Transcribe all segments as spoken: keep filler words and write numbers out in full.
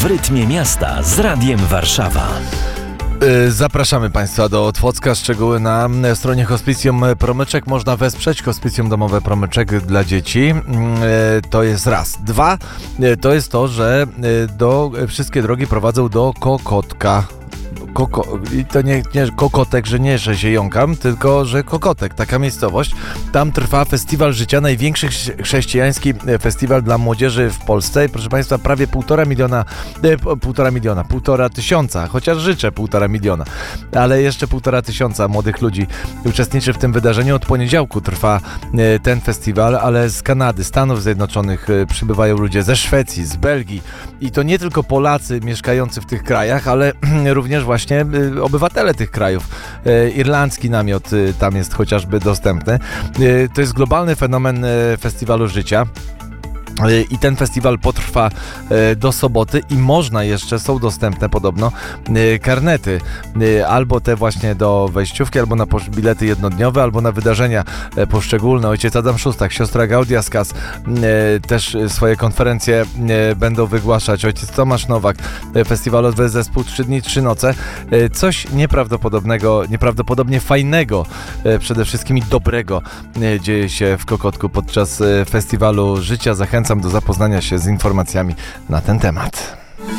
rytmie miasta z Radiem Warszawa. Zapraszamy Państwa do Otwocka. Szczegóły na stronie Hospicjum Promyczek. Można wesprzeć Hospicjum Domowe Promyczek dla dzieci. To jest raz. Dwa, to jest to, że do, wszystkie drogi prowadzą do Kokotka. Koko, I to nie, nie Kokotek, że nie, że się jąkam, tylko że Kokotek, taka miejscowość. Tam trwa Festiwal Życia, największy chrześcijański festiwal dla młodzieży w Polsce. I proszę Państwa, prawie półtora miliona, e, półtora miliona, półtora tysiąca, chociaż życzę półtora miliona, ale jeszcze półtora tysiąca młodych ludzi uczestniczy w tym wydarzeniu. Od poniedziałku trwa e, ten festiwal, ale z Kanady, Stanów Zjednoczonych e, przybywają ludzie, ze Szwecji, z Belgii i to nie tylko Polacy mieszkający w tych krajach, ale również właśnie obywatele tych krajów. Irlandzki namiot tam jest chociażby dostępny. To jest globalny fenomen Festiwalu Życia. I ten festiwal potrwa do soboty i można jeszcze, są dostępne podobno karnety, albo te właśnie do wejściówki, albo na bilety jednodniowe, albo na wydarzenia poszczególne. Ojciec Adam Szustak, siostra Gaudia Skas też swoje konferencje będą wygłaszać. Ojciec Tomasz Nowak, festiwalowy zespół Trzy dni, Trzy noce. Coś nieprawdopodobnego, nieprawdopodobnie fajnego, przede wszystkim i dobrego dzieje się w Kokotku podczas Festiwalu Życia. Zachęcam do zapoznania się z informacjami na ten temat.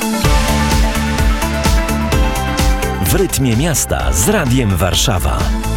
W rytmie miasta z Radiem Warszawa.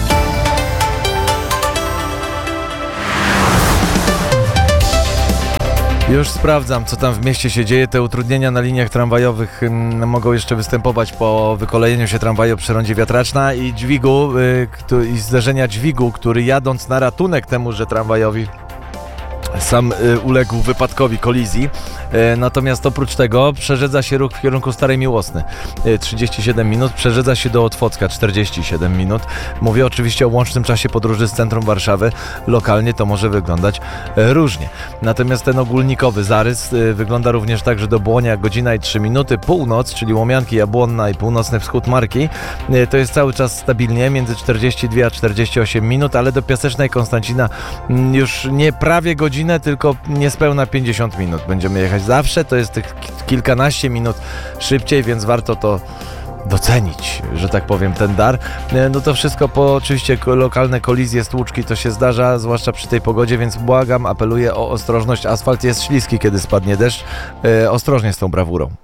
Już sprawdzam, co tam w mieście się dzieje. Te utrudnienia na liniach tramwajowych hmm, mogą jeszcze występować po wykolejeniu się tramwaju przy rondzie Wiatraczna i dźwigu, y, kto, i zderzenia dźwigu, który jadąc na ratunek temuże tramwajowi sam y, uległ wypadkowi, kolizji. Y, natomiast oprócz tego przerzedza się ruch w kierunku Starej Miłosny. Y, trzydzieści siedem minut. Przerzedza się do Otwocka czterdzieści siedem minut. Mówię oczywiście o łącznym czasie podróży z centrum Warszawy. Lokalnie to może wyglądać y, różnie. Natomiast ten ogólnikowy zarys y, wygląda również tak, że do Błonia godzina i trzy minuty. Północ, czyli Łomianki, Jabłonna i północny wschód Marki. Y, to jest cały czas stabilnie między czterdzieści dwie a czterdzieści osiem minut, ale do Piasecznej Konstancina y, już nie prawie godzinę, tylko niespełna pięćdziesiąt minut będziemy jechać zawsze. To jest tych kilkanaście minut szybciej, więc warto to docenić, że tak powiem, ten dar. No to wszystko po oczywiście lokalne kolizje, stłuczki, to się zdarza, zwłaszcza przy tej pogodzie, więc błagam, apeluję o ostrożność. Asfalt jest śliski, kiedy spadnie deszcz. E, ostrożnie z tą brawurą.